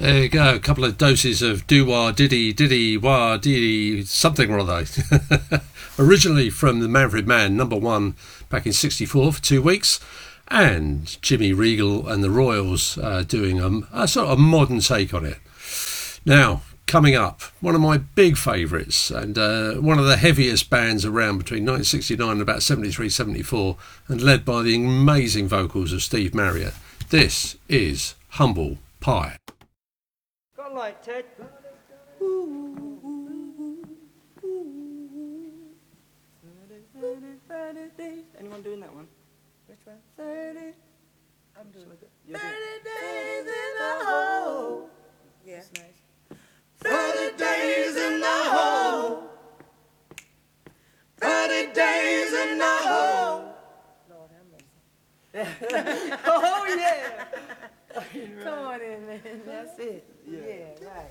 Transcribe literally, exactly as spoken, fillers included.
There you go, a couple of doses of doo-wah, diddy, diddy, wah, diddy, something or other. Originally from the Manfred Mann, number one back in sixty-four for two weeks, and Jimmy Regal and the Royals uh, doing a, a sort of modern take on it. Now, coming up, one of my big favourites, and uh, one of the heaviest bands around between nineteen sixty-nine and about seventy-three, seventy-four, and led by the amazing vocals of Steve Marriott. This is Humble Pie. Got a light, Ted. Anyone doing that one? Which one? thirty. I'm doing it. thirty days in the hole. Yeah. That's nice. thirty days in the hole. thirty days in the hole. Lord have mercy. Oh, yeah. Come on in, man. That's it. Yeah, yeah, right.